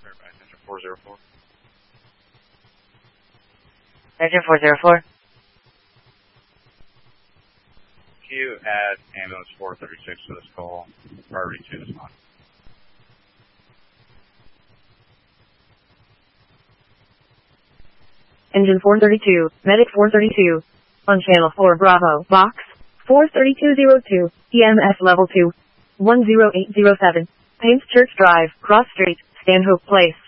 Engine 404. Engine 404. Can you add ambulance 436 to this call? Priority 2 is not. Engine 432, Medic 432. On channel 4 Bravo, box 43202, EMS level 2, 10807, Paints Church Drive, Cross Street, Stanhope Place.